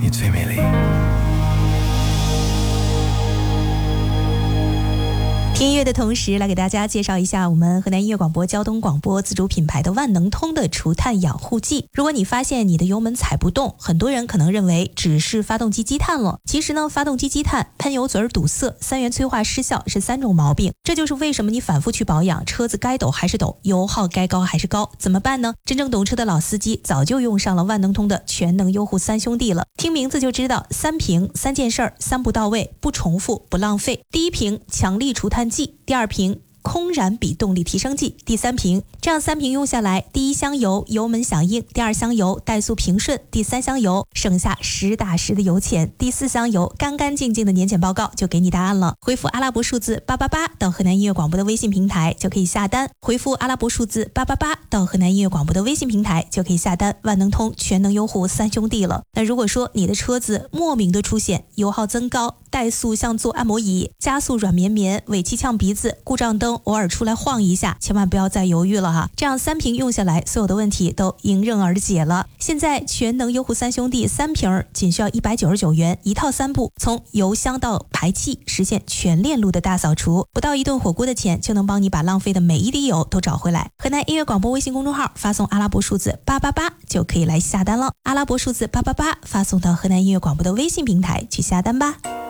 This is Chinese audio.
你最美丽。 听音乐的同时，来给大家介绍一下我们河南音乐广播交通广播自主品牌的万能通的除碳养护剂。如果你发现你的油门踩不动，很多人可能认为只是发动机积碳了，其实呢，发动机积碳、喷油嘴堵塞、三元催化失效是3种毛病。这就是为什么你反复去保养，车子该抖还是抖，油耗该高还是高，怎么办呢？真正懂车的老司机早就用上了万能通的全能优护3兄弟了。听名字就知道，3瓶3件事儿，3不到位，不重复不浪费。第1瓶强力除碳剂，第2瓶空燃比动力提升剂，第3瓶。这样3瓶用下来，第1箱油油门响应，第2箱油怠速平顺，第3箱油省下实打实的油钱，第4箱油干干净净的年检报告就给你答案了。回复阿拉伯数字888到河南音乐广播的微信平台就可以下单，回复阿拉伯数字888到河南音乐广播的微信平台就可以下单万能通全能优护3兄弟了。那如果说你的车子莫名的出现油耗增高、怠速像做按摩椅、加速软绵绵、尾气呛鼻子、故障灯偶尔出来晃一下，千万不要再犹豫了哈！这样3瓶用下来，所有的问题都迎刃而解了。现在全能优护3兄弟3瓶仅需要199元，一套3部，从油箱到排气，实现全链路的大扫除，不到1顿火锅的钱就能帮你把浪费的每一滴油都找回来。河南音乐广播微信公众号发送阿拉伯数字888就可以来下单了，阿拉伯数字888发送到河南音乐广播的微信平台去下单吧。